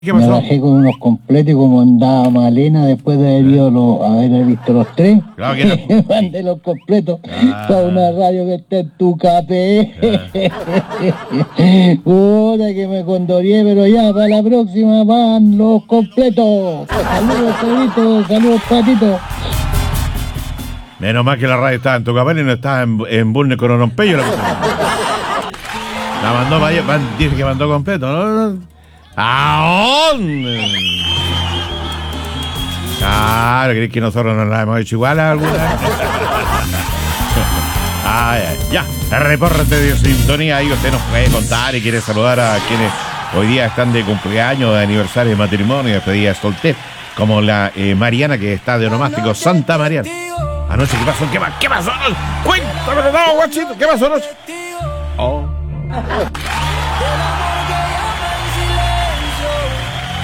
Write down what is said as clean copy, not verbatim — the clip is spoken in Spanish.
¿Qué Me pasó? bajé con unos completos y como andaba Malena después de haber visto los tres, Claro que no. me mandé los completos para una radio que está en tu café. Puta que me condorié, pero ya para la próxima van los completos. Saludos, Pedrito, saludos, Patito. Menos mal que la radio estaba en Tucapel y no estaba en Bulnes con Orompeyo. La mandó para allá, dice que mandó completo, ¿no? ¿A dónde? Claro, ¿crees que nosotros nos la hemos hecho igual a alguna? Ay, ay, ya, el reporte de sintonía, ahí usted nos puede contar y quiere saludar a quienes hoy día están de cumpleaños, de aniversario, de matrimonio, de despedida de soltero, como la Mariana, que está de onomástico Santa Mariana. Anoche, ¿qué pasó? ¿Qué pasó anoche? Cuéntame, no, guachito, ¿qué pasó anoche? Oh.